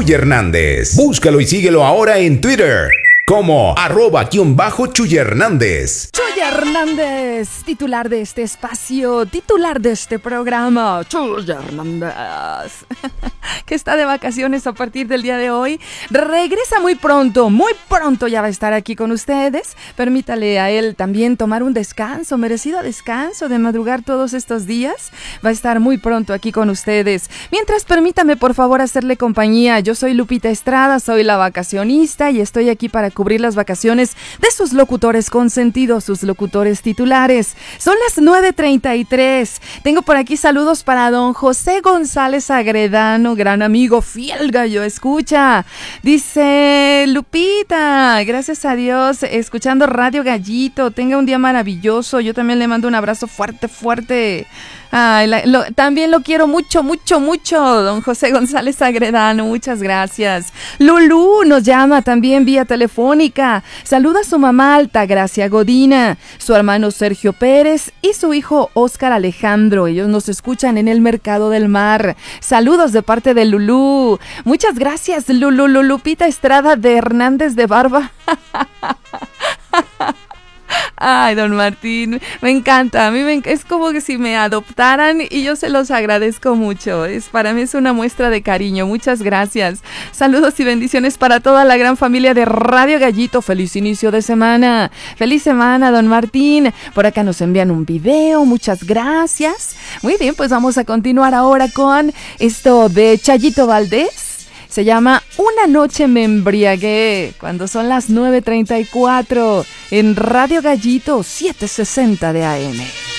Chuy Hernández. Búscalo y síguelo ahora en Twitter como @Chuy Hernández. Chuy Hernández, titular de este espacio, titular de este programa, Chuy Hernández, que está de vacaciones a partir del día de hoy. Regresa muy pronto ya va a estar aquí con ustedes. Permítale a él también tomar un descanso, merecido descanso de madrugar todos estos días. Va a estar muy pronto aquí con ustedes. Mientras, permítame por favor hacerle compañía. Yo soy Lupita Estrada, soy la vacacionista y estoy aquí para cubrir las vacaciones de sus locutores consentidos, sus locutores titulares. Son las 9:33. Tengo por aquí saludos para don José González Agredano, gran amigo, fiel gallo escucha. Dice: Lupita, gracias a Dios, escuchando Radio Gallito. Tenga un día maravilloso. Yo también le mando un abrazo fuerte. Ay, también lo quiero mucho, don José González Agredano, muchas gracias. Lulú nos llama también vía telefónica. Saluda a su mamá Altagracia Godina, su hermano Sergio Pérez y su hijo Óscar Alejandro. Ellos nos escuchan en el Mercado del Mar. Saludos de parte de Lulú. Muchas gracias, Lupita Estrada de Hernández de Barba. Ay, don Martín, me encanta, es como que si me adoptaran y yo se los agradezco mucho. Para mí es una muestra de cariño, muchas gracias. Saludos y bendiciones para toda la gran familia de Radio Gallito. Feliz inicio de semana. Feliz semana, don Martín. Por acá nos envían un video, muchas gracias. Muy bien, pues vamos a continuar ahora con esto de Chayito Valdés. Se llama Una noche me embriagué, cuando son las 9:34 en Radio Gallito 760 de AM.